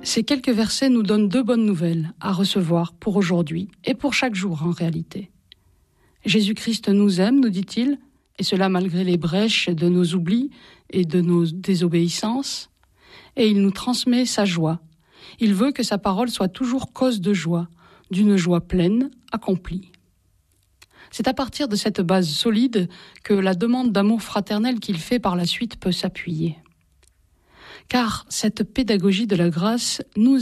Ces quelques versets nous donnent 2 bonnes nouvelles à recevoir pour aujourd'hui et pour chaque jour en réalité. Jésus-Christ nous aime, nous dit-il, et cela malgré les brèches de nos oublis et de nos désobéissances, et il nous transmet sa joie. Il veut que sa parole soit toujours cause de joie, d'une joie pleine, accomplie. C'est à partir de cette base solide que la demande d'amour fraternel qu'il fait par la suite peut s'appuyer. Car cette pédagogie de la grâce nous